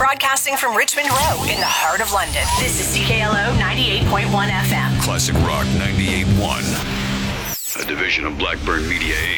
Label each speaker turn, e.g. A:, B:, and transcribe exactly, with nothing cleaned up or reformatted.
A: Broadcasting from Richmond Row in the heart of London. This is C K L O ninety-eight point one F M.
B: Classic Rock ninety-eight point one. A division of Blackburn Media Incorporated.